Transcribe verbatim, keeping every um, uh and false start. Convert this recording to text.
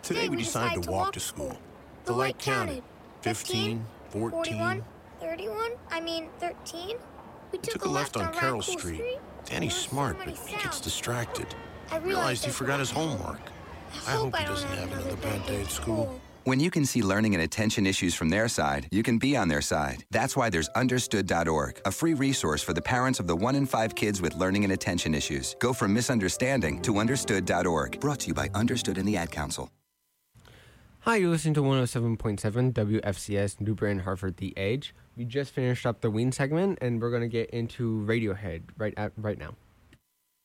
Today we decided to walk to school. The light counted. fifteen, fourteen. thirty-one? I mean, thirteen? We took a left on Carroll Street. Danny's smart, but he gets distracted. I Realized he forgot his homework. I hope he doesn't have another bad day at school. When you can see learning and attention issues from their side, you can be on their side. That's why there's understood dot org, a free resource for the parents of the one in five kids with learning and attention issues. Go from misunderstanding to understood dot org. Brought to you by Understood and the Ad Council. Hi, you're listening to one oh seven point seven W F C S New Britain, Hartford, The Edge. We just finished up the Ween segment, and we're going to get into Radiohead right at, right now.